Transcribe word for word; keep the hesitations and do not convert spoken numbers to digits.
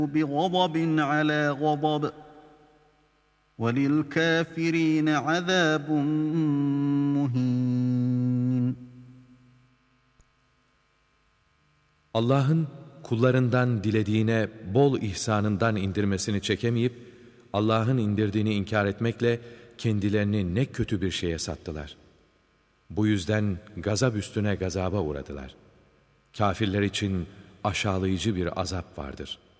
بِغَضَبٍ عَلَى غَضَبٍ وَلِلْكَافِرِينَ عَذَابٌ مُهِينٌ. Allah'ın kullarından dilediğine bol ihsanından indirmesini çekemeyip, Allah'ın indirdiğini inkar etmekle kendilerini ne kötü bir şeye sattılar. Bu yüzden gazap üstüne gazaba uğradılar. Kafirler için aşağılayıcı bir azap vardır.